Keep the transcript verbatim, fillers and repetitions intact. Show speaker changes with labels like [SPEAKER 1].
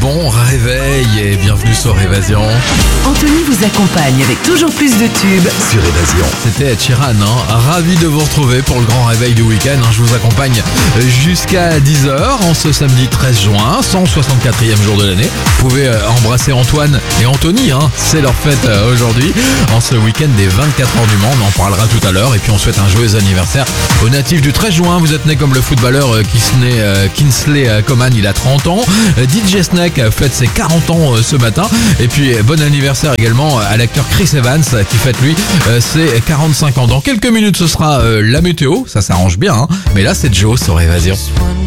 [SPEAKER 1] bon réveil et bienvenue sur Évasion.
[SPEAKER 2] Anthony vous accompagne avec toujours plus de tubes
[SPEAKER 1] Sur Évasion. C'était Ed Sheeran, hein. Ravi de vous retrouver pour le grand réveil du week-end. Je vous accompagne jusqu'à dix heures en ce samedi treize juin, cent soixante-quatrième jour de l'année. Vous pouvez embrasser Antoine et Anthony, hein. C'est leur fête aujourd'hui, en ce week-end des vingt-quatre heures du Mans. On en parlera tout à l'heure. Et puis on souhaite un joyeux anniversaire aux natifs du treize juin. Vous êtes né comme le footballeur Kinsley, Kinsley Coman, il a trente ans. D J Snake fête ses quarante ans ce matin. Et puis bon anniversaire également à l'acteur Chris Evans qui fête lui ses quarante-cinq ans. Dans quelques minutes ce sera la météo, ça s'arrange bien, hein. Mais là c'est Joe sur Évasion.